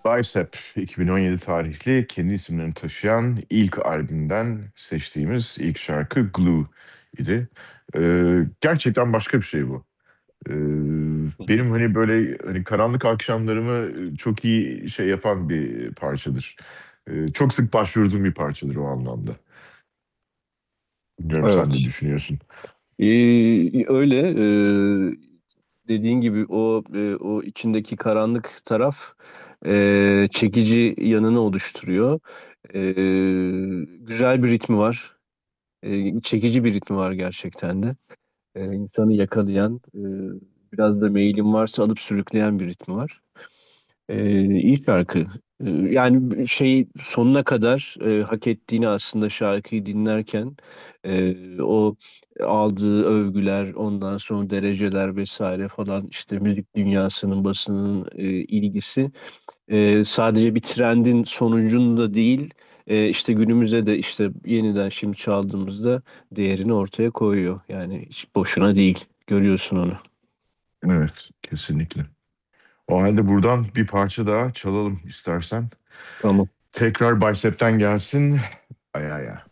Bicep 2017 tarihli kendi isimlerini taşıyan ilk albümden seçtiğimiz ilk şarkı Glue idi. Gerçekten başka bir şey bu. Ee, Hı hı. Benim hani böyle hani karanlık akşamlarımı çok iyi şey yapan bir parçadır. Çok sık başvurduğum bir parçadır o anlamda. Bilmiyorum sen ne Evet. düşünüyorsun? Öyle dediğin gibi o içindeki karanlık taraf çekici yanını oluşturuyor. Güzel bir ritmi var. Çekici bir ritmi var gerçekten de. İnsanı yakalayan, biraz da meyilin varsa alıp sürükleyen bir ritmi var. İyi şarkı. Yani şey sonuna kadar hak ettiğini aslında şarkıyı dinlerken o aldığı övgüler, ondan sonra dereceler vesaire falan işte müzik dünyasının, basının ilgisi sadece bir trendin sonucunda değil, işte günümüzde de işte yeniden şimdi çaldığımızda değerini ortaya koyuyor. Yani hiç boşuna değil. Görüyorsun onu. Evet, kesinlikle. O halde buradan bir parça daha çalalım istersen. Tamam. Tekrar Bicep'ten gelsin. Ay ay ay.